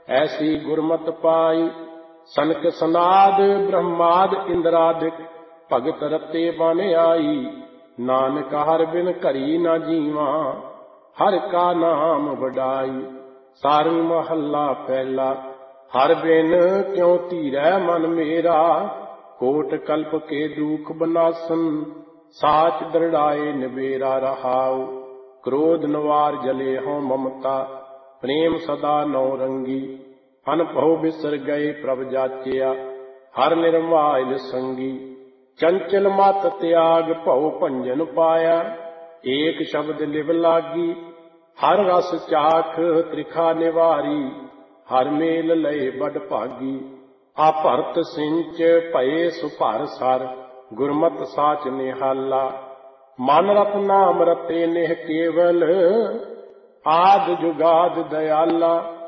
ਐਸੀ ਗੁਰਮਤ ਪਾਈ। ਸਨਕ ਸਨਾਦ ਬ੍ਰਹਮਾਦ ਇੰਦਰਾਦਿਕ ਭਗਤ ਰਤੇ ਬਨ ਆਈ। ਨਾਨਕ ਹਰ ਬਿਨ ਘਰੀ ਨਾ ਜੀਵਾ ਹਰ ਕਾ ਨਾਮ ਵਡਾਈ। ਸਾਰੰਗ ਮਹੱਲਾ ਪਹਿਲਾ। ਹਰ ਬਿਨ ਕਿਉ ਧੀਰੈ ਮਨ ਮੇਰਾ ਕੋਟ ਕਲਪ ਕੇ ਦੁਖ ਬਨਾਸਨ। ਸਾਚ ਦ੍ਰਿੜਾਏ ਨਿਬੇਰਾ ਰਹਾਉ। ਕ੍ਰੋਧ ਨਵਾਰ ਜਲੇ ਹਉ ਮਮਤਾ ਪ੍ਰੇਮ ਸਦਾ ਨੌ ਰੰਗੀ। ਅਨਭਉ ਬਿਸਰ ਗਏ ਪ੍ਰਭ ਜਾਚਿਆ ਹਰ ਨਿਰਮਾਇਲ ਸੰਗੀ। ਚੰਚਲ ਮਤ ਤਿਆਗ ਭਉ ਭੰਜਨ ਪਾਇਆ ਏਕ ਸ਼ਬਦ ਲਿਵ ਲਾਗੀ। ਹਰ ਰਸ ਚਾਖ ਤ੍ਰਿਖਾ ਨਿਵਾਰੀ ਹਰ ਮੇਲ ਲਏ ਬਡ ਭਾਗੀ। ਆ ਭਰਤ ਸਿੰਚ ਭਏ ਸੁਭਰ ਸਰ ਗੁਰਮਤਿ ਸਾਚ ਨਿਹਾਲਾ। ਮਨ ਰਤ ਨਾਮ ਰਤੇ ਨਿਹ ਕੇਵਲ ਆਦ ਜੁਗਾਦ ਦਇਆਲਾ।